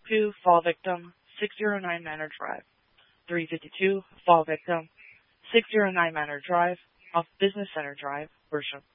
2, fall victim, 609 Manor Drive. 352, fall victim, 609 Manor Drive, off Business Center Drive, Worship.